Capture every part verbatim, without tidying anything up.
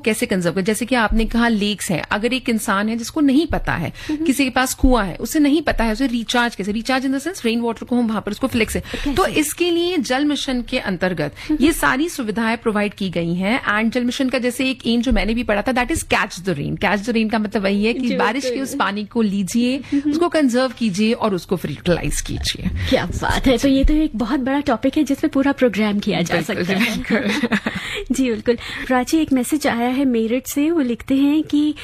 कैसे कंजर्व कर, जैसे कि आपने कहा लेक्स है, अगर एक इंसान है जिसको नहीं पता है, किसी के पास कुआं है, उसे नहीं पता है उसे रिचार्ज कैसे, recharge in the sense rain water को हम वहां पर उसको फ्लेक्स है, तो इसके लिए जल मिशन के अंतर्गत ये सारी सुविधाएं प्रोवाइड की गई हैं। एंड जल मिशन का जैसे एक एम जो मैंने भी पढ़ा था, that is catch the rain. Catch the rain का मतलब वही है कि बारिश के उस पानी को लीजिए, उसको कंजर्व कीजिए और उसको फिर यूटिलाइज कीजिए। क्या बात है, तो ये तो एक बहुत बड़ा टॉपिक है जिसमें पूरा प्रोग्राम किया जा सकता है। जी बिल्कुल। प्राची, एक मैसेज आया है मेरठ से, वो लिखते हैं कि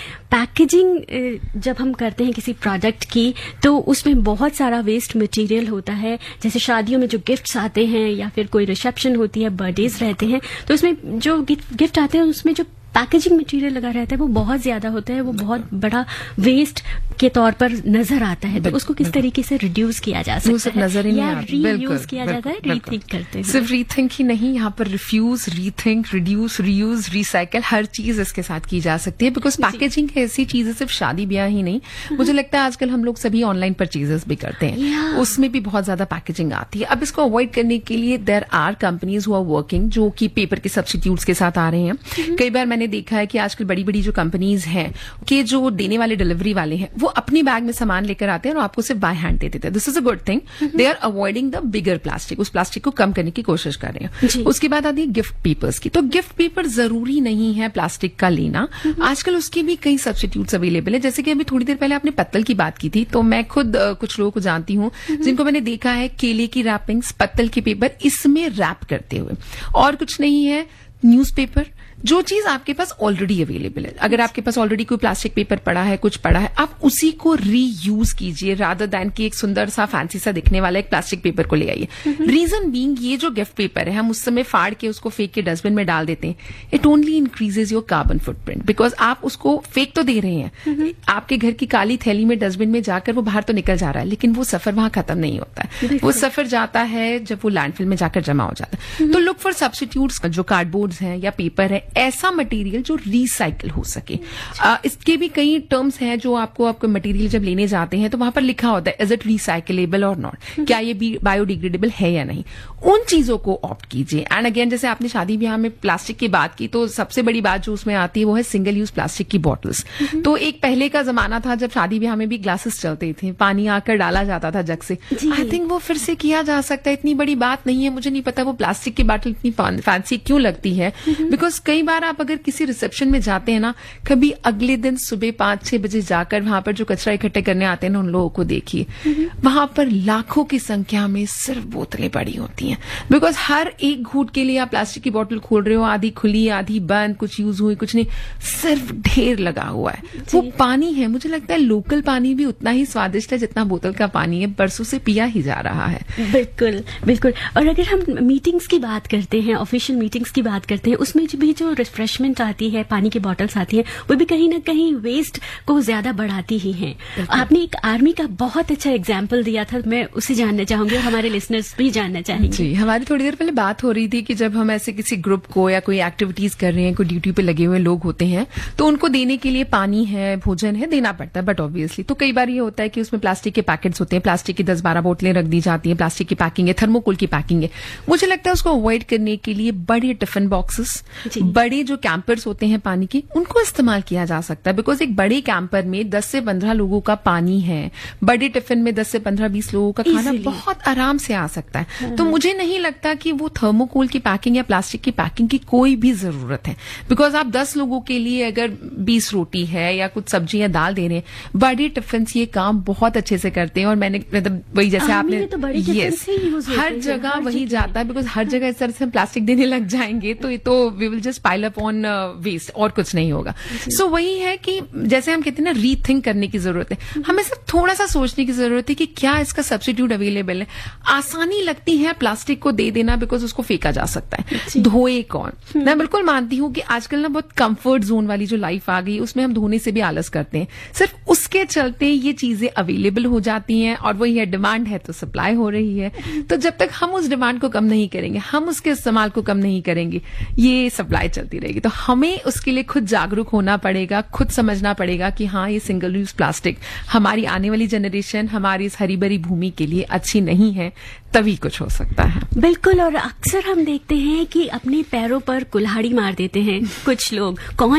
पैकेजिंग जब हम करते हैं किसी प्रोडक्ट की तो उसमें बहुत सारा वेस्ट मटेरियल होता है, जैसे शादियों में जो गिफ्ट्स आते हैं या फिर कोई रिसेप्शन होती है, बर्थडेज रहते हैं, तो उसमें जो गिफ्ट आते हैं उसमें जो पैकेजिंग मटेरियल लगा रहता है वो बहुत ज्यादा होता है, वो बहुत बड़ा वेस्ट के तौर पर नजर आता है, तो उसको किस तरीके से रिड्यूस किया जा सकता है नजर ही या नहीं रीयूज किया जाता है, रीथिंक करते हैं? सिर्फ रीथिंक ही नहीं, यहाँ पर refuse, rethink, reduce, reuse, recycle, हर चीज इसके साथ की जा सकती है। बिकॉज पैकेजिंग ऐसी चीज है, सिर्फ शादी ब्याह ही नहीं, मुझे लगता है आजकल हम लोग सभी ऑनलाइन परचेजेस भी करते हैं, उसमें भी बहुत ज्यादा पैकेजिंग आती है। अब इसको अवॉइड करने के लिए there are companies who are working, जो कि पेपर के सब्स्टिट्यूट्स के साथ आ रहे हैं। कई बार मैंने देखा है कि आजकल बड़ी बड़ी जो कंपनीज हैं कि जो देने वाले डिलीवरी वाले हैं वो अपनी बैग में सामान लेकर आते हैं और आपको सिर्फ बाय हैंड दे देते हैं। This is a good thing, they are avoiding the bigger plastic, उस प्लास्टिक को कम करने की कोशिश कर रहे हैं। उसके बाद आती है गिफ्ट पेपर्स की, तो गिफ्ट पेपर जरूरी नहीं है प्लास्टिक का लेना, आजकल उसके भी कई सब्स्टिट्यूट्स अवेलेबल है। जैसे कि अभी थोड़ी देर पहले आपने पत्तल की बात की थी, तो मैं खुद uh, कुछ लोगों को जानती हूँ जिनको मैंने देखा है केले की रैपिंग्स, पत्तल के पेपर इसमें रैप करते हुए, और कुछ नहीं है, न्यूज़पेपर, जो चीज आपके पास ऑलरेडी अवेलेबल है। अगर आपके पास ऑलरेडी कोई प्लास्टिक पेपर पड़ा है, कुछ पड़ा है, आप उसी को रीयूज कीजिए रादर दैन कि एक सुंदर सा फैंसी सा दिखने वाला एक प्लास्टिक पेपर को ले आइए। रीजन बीइंग, ये जो गिफ्ट पेपर है हम उस समय फाड़ के उसको फेंक के डस्टबिन में डाल देते हैं, it only increases your carbon footprint, because आप उसको फेंक तो दे रहे हैं, आपके घर की काली थैली में डस्टबिन में जाकर वो बाहर तो निकल जा रहा है, लेकिन वो सफर वहां खत्म नहीं होता है, वो सफर जाता है जब वो लैंडफिल में जाकर जमा हो जाता है। तो लुक फॉर सब्स्टिट्यूट्स, जो कार्डबोर्ड है या पेपर है, ऐसा मटेरियल जो रिसाइकिल हो सके। आ, इसके भी कई टर्म्स हैं जो आपको आपको मटेरियल जब लेने जाते हैं तो वहां पर लिखा होता है इज इट रिसाइकलेबल और नॉट, क्या ये बायोडिग्रेडेबल है या नहीं, उन चीजों को ऑप्ट कीजिए। एंड अगेन, जैसे आपने शादी ब्याह में प्लास्टिक की बात की, तो सबसे बड़ी बात जो उसमें आती है वो है सिंगल यूज प्लास्टिक की बॉटल्स। तो एक पहले का जमाना था जब शादी ब्याह में भी ग्लासेस चलते थे, पानी आकर डाला जाता था जग से, आई थिंक वो फिर से किया जा सकता है, इतनी बड़ी बात नहीं है। मुझे नहीं पता वो प्लास्टिक की बॉटल इतनी फैंसी क्यों लगती है, बिकॉज कई बार आप अगर किसी रिसेप्शन में जाते हैं ना, कभी अगले दिन सुबह पांच छह बजे जाकर वहां पर जो कचरा इकट्ठे करने आते हैं ना, उन लोगों को देखिए, वहां पर लाखों की संख्या में सिर्फ बोतलें पड़ी होती हैं, बिकॉज हर एक घूंट के लिए आप प्लास्टिक की बोतल खोल रहे हो, आधी खुली आधी बंद, कुछ यूज हुई कुछ नहीं, सिर्फ ढेर लगा हुआ है। वो पानी है, मुझे लगता है लोकल पानी भी उतना ही स्वादिष्ट है जितना बोतल का पानी है, बरसों से पिया ही जा रहा है। बिल्कुल बिल्कुल। और अगर हम मीटिंग्स की बात करते हैं, ऑफिशियल मीटिंग्स की बात करते हैं, उसमें भी जो रिफ्रेशमेंट आती है, पानी की बॉटल्स आती हैं, वो भी कहीं ना कहीं वेस्ट को ज्यादा बढ़ाती ही हैं। आपने एक आर्मी का बहुत अच्छा एग्जाम्पल दिया था, मैं उसे जानना चाहूंगी और हमारे लिसनर्स भी जानना चाहेंगे। जी, हमारी थोड़ी देर पहले बात हो रही थी कि जब हम ऐसे किसी ग्रुप को या कोई एक्टिविटीज कर रहे हैं, कोई ड्यूटी पे लगे हुए लोग होते हैं, तो उनको देने के लिए पानी है, भोजन है, देना पड़ता है, बट ऑब्वियसली तो कई बार ये होता है कि उसमें प्लास्टिक के पैकेट्स होते हैं, प्लास्टिक की दस बारह बोतलें रख दी जाती हैं, प्लास्टिक की पैकिंग है, थर्मोकोल की पैकिंग है। मुझे लगता है उसको अवॉइड करने के लिए बड़े टिफिन बॉक्सेस, बड़े जो कैंपर्स होते हैं पानी के, उनको इस्तेमाल किया जा सकता है, बिकॉज एक बड़े कैंपर में दस से पंद्रह लोगों का पानी है, बड़े टिफिन में दस से पंद्रह बीस लोगों का खाना बहुत आराम से आ सकता है। तो मुझे नहीं लगता कि वो थर्मोकोल की पैकिंग या प्लास्टिक की पैकिंग की कोई भी जरूरत है, बिकॉज आप दस लोगों के लिए अगर बीस रोटी है या कुछ सब्जी या दाल दे रहे हैं, बड़े टिफिन ये काम बहुत अच्छे से करते हैं। और मैंने मतलब वही जैसे आपने तो यस हर जगह वही जाता है, बिकॉज हर जगह इस तरह से हम प्लास्टिक देने लग जाएंगे तो ये तो we will just pile up on waste और कुछ नहीं होगा। सो so, वही है कि जैसे हम कहते हैं ना, रीथिंक करने की जरूरत है, हमें सिर्फ थोड़ा सा सोचने की जरूरत है कि क्या इसका सब्स्टिट्यूट अवेलेबल है। आसानी लगती है प्लास्टिक को दे देना, बिकॉज उसको फेंका जा सकता है, धोए कौन। मैं बिल्कुल मानती हूँ कि आजकल ना बहुत कंफर्ट जोन वाली जो लाइफ आ गई, उसमें हम धोने से भी आलस करते हैं, सिर्फ उसके चलते ये चीजें अवेलेबल हो जाती हैं, और वही है डिमांड है तो सप्लाई हो रही है। तो जब तक हम उस डिमांड को कम नहीं करेंगे, हम उसके इस्तेमाल को कम नहीं करेंगे, ये सप्लाई चलती रहेगी। तो हमें उसके लिए खुद जागरूक होना पड़ेगा, खुद समझना पड़ेगा कि हाँ, ये सिंगल यूज प्लास्टिक हमारी आने वाली जनरेशन, हमारी इस हरी भरी भूमि के लिए अच्छी नहीं है, तभी कुछ हो सकता है। बिल्कुल। और अक्सर हम देखते हैं कि अपने पैरों पर कुल्हाड़ी मार देते हैं कुछ लोग। कौन